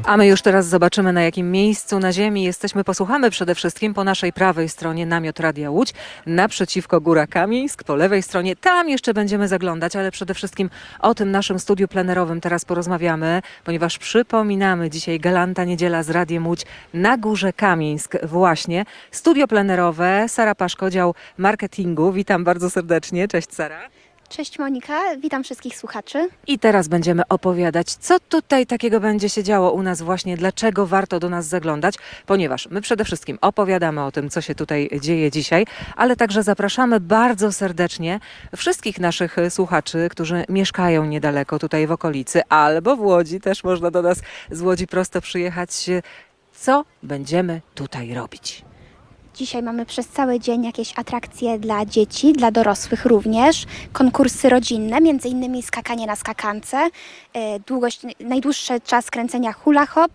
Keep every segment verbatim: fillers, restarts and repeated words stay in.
A my już teraz zobaczymy, na jakim miejscu na ziemi jesteśmy. Posłuchamy przede wszystkim po naszej prawej stronie namiot Radia Łódź, naprzeciwko Góra Kamieńsk, po lewej stronie. Tam jeszcze będziemy zaglądać, ale przede wszystkim o tym naszym studiu plenerowym teraz porozmawiamy, ponieważ przypominamy dzisiaj Galanta Niedziela z Radiem Łódź na Górze Kamieńsk właśnie. Studio plenerowe, Sara Paszko, dział marketingu. Witam bardzo serdecznie. Cześć Sara. Cześć Monika, witam wszystkich słuchaczy. I teraz będziemy opowiadać, co tutaj takiego będzie się działo u nas właśnie, dlaczego warto do nas zaglądać, ponieważ my przede wszystkim opowiadamy o tym, co się tutaj dzieje dzisiaj, ale także zapraszamy bardzo serdecznie wszystkich naszych słuchaczy, którzy mieszkają niedaleko tutaj w okolicy, albo w Łodzi, też można do nas z Łodzi prosto przyjechać. Co będziemy tutaj robić? Dzisiaj mamy przez cały dzień jakieś atrakcje dla dzieci, dla dorosłych również, konkursy rodzinne, między innymi skakanie na skakance, długość, najdłuższy czas kręcenia hula hop,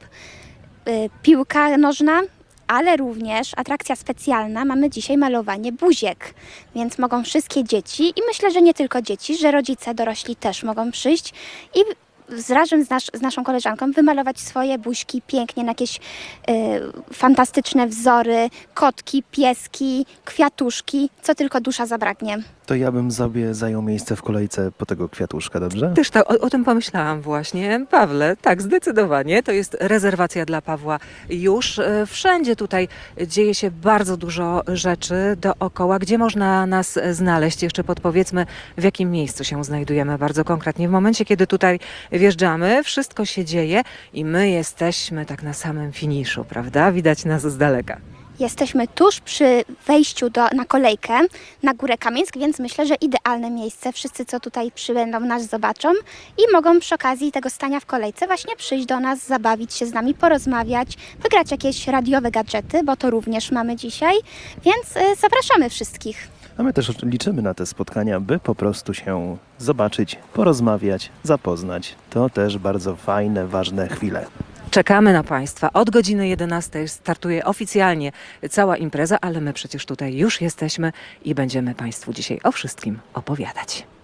piłka nożna, ale również atrakcja specjalna, mamy dzisiaj malowanie buziek, więc mogą wszystkie dzieci i myślę, że nie tylko dzieci, że rodzice, dorośli też mogą przyjść i z razem z, nasz, z naszą koleżanką wymalować swoje buźki pięknie na jakieś y, fantastyczne wzory, kotki, pieski, kwiatuszki, co tylko dusza zabragnie. To ja bym sobie zajął miejsce w kolejce po tego kwiatuszka, dobrze? Też tak, o, o tym pomyślałam właśnie. Pawle, tak, zdecydowanie. To jest rezerwacja dla Pawła już. E, Wszędzie tutaj dzieje się bardzo dużo rzeczy dookoła. Gdzie można nas znaleźć? Jeszcze podpowiedzmy, w jakim miejscu się znajdujemy bardzo konkretnie. W momencie, kiedy tutaj wjeżdżamy, wszystko się dzieje i my jesteśmy tak na samym finiszu, prawda? Widać nas z daleka. Jesteśmy tuż przy wejściu do, na kolejkę na Górę Kamieńsk, więc myślę, że idealne miejsce. Wszyscy, co tutaj przybędą, nas zobaczą i mogą przy okazji tego stania w kolejce właśnie przyjść do nas, zabawić się z nami, porozmawiać, wygrać jakieś radiowe gadżety, bo to również mamy dzisiaj, więc y, zapraszamy wszystkich. A my też liczymy na te spotkania, by po prostu się zobaczyć, porozmawiać, zapoznać. To też bardzo fajne, ważne chwile. Czekamy na Państwa. Od godziny jedenastej startuje oficjalnie cała impreza, ale my przecież tutaj już jesteśmy i będziemy Państwu dzisiaj o wszystkim opowiadać.